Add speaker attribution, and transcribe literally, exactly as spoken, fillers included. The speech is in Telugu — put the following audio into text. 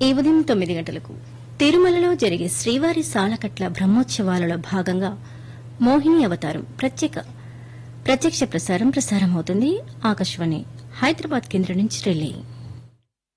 Speaker 1: ఈ ఉదయం తొమ్మిది గంటలకు తిరుమలలో జరిగే శ్రీవారి సాలకట్ల బ్రహ్మోత్సవాలలో భాగంగా మోహిని అవతారం ప్రత్యేక ప్రత్యక్ష ప్రసారం ప్రసారమవుతుంది. ఆకాశవాణి హైదరాబాద్ కేంద్రం నుంచి రిలే.